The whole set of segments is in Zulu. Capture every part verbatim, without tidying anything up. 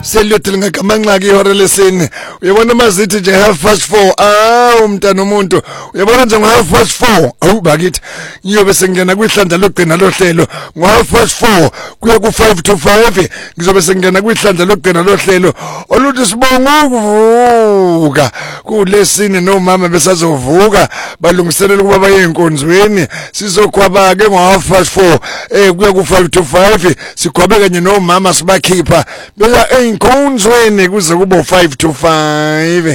Seliyodile ngakamanqaki ihora lesine uyabona mazithi nje half past four ah umntana umuntu uyabona nje ngo half past four awu bakithi ngiyobe sengena kwihlandla lokugcina lohlelo ngo half past four kuya ku five to five ngizobe sengena kwihlandla lokugcina lohlelo oluthi sibonga ukuvuka kulesine nomama besazovuka balungiselela ukuba baye enkonzweni sizokhwaba ke ngo half past four eh kuya ku five to five sikhwabe kanye nomama sibakhipha bela enkonzweni kuze kube five to five.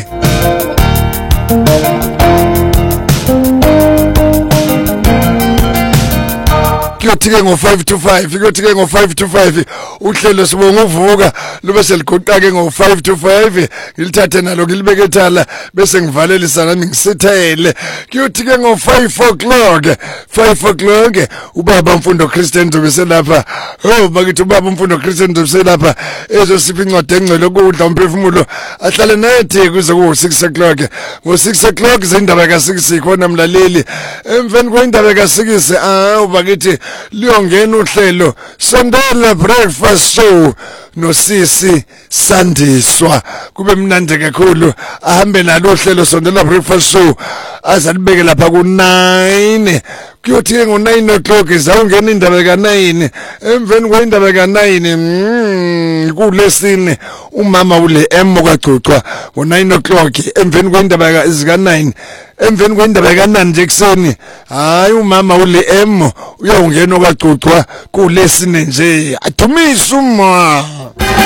Kuyothike ngo five to five kuyothike ngo five to five uhlelo sibonga uvuka lube seligoqake ngo five to five ngilithathe nalo ngilibeke ethala bese ngivalelisa nami ngisithele kuyothike ngo five o'clock five o'clock ubaba Mfundo Christian zobeselapha oh bakithi ubaba Mfundo Christian zobeselapha ezosipha incwadi engcelo kudla umphefumulo ahlale nathi kuze ku six o'clock ngo six o'clock zindaba ka six khona mlaleli emveni kwendaba ka six ah ubakithi liyongena uhlelo sondela breakfast show nosisi Sandiswa kube mnandi kakhulu ahambe nalo uhlelo sondela breakfast show azalibeke lapha ku nine kuyothi ngo nine o'clock izawungena indaba ka nine emveni kwendaba ka nine mm, kulesine umama ule emo kagcocwa ngo nine o'clock emveni kwendaba ka izika nine emveni kwendaba ka nine nje kuseni hayi umama ule emo uyawungena okagcocwa kulesine nje athumisa uma